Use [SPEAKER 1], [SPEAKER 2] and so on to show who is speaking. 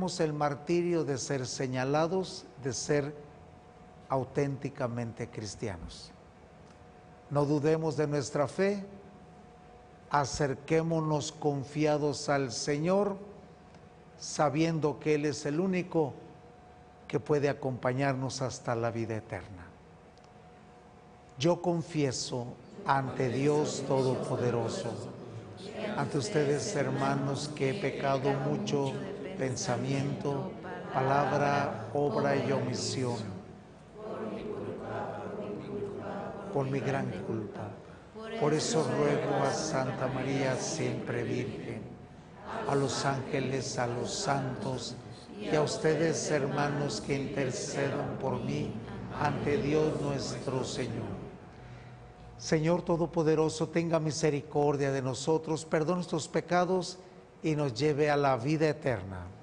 [SPEAKER 1] evitemos el martirio de ser señalados de ser auténticamente cristianos. No dudemos de nuestra fe, acerquémonos confiados al Señor, sabiendo que Él es el único que puede acompañarnos hasta la vida eterna. Yo confieso ante Dios Todopoderoso, ante ustedes, hermanos, que he pecado mucho, pensamiento, palabra, obra y omisión, por mi gran culpa. Por eso ruego a Santa María, siempre Virgen, a los ángeles, a los santos y a ustedes, hermanos, que intercedan por mí ante Dios nuestro Señor. Señor Todopoderoso, tenga misericordia de nosotros, perdone nuestros pecados y nos lleve a la vida eterna.